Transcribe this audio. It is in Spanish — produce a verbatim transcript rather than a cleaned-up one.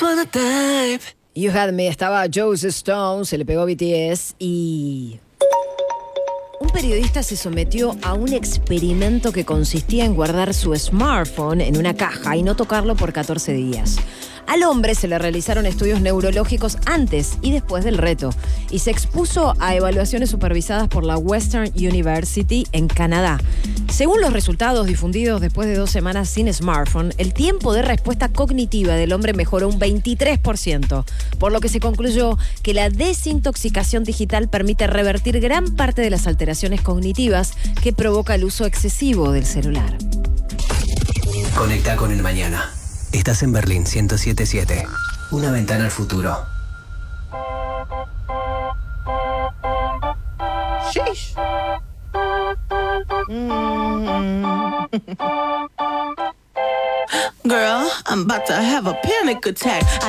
wanna dive. You Had Me, estaba Joseph Stone, se le pegó B T S y... Un periodista se sometió a un experimento que consistía en guardar su smartphone en una caja y no tocarlo por catorce días. Al hombre se le realizaron estudios neurológicos antes y después del reto y se expuso a evaluaciones supervisadas por la Western University en Canadá. Según los resultados difundidos después de dos semanas sin smartphone, el tiempo de respuesta cognitiva del hombre mejoró un veintitrés por ciento, por lo que se concluyó que la desintoxicación digital permite revertir gran parte de las alteraciones cognitivas que provoca el uso excesivo del celular. Conecta con el mañana. Estás en Berlín ciento siete punto siete. Una ventana al futuro. Sheesh. Mm. Girl, I'm about to have a panic attack.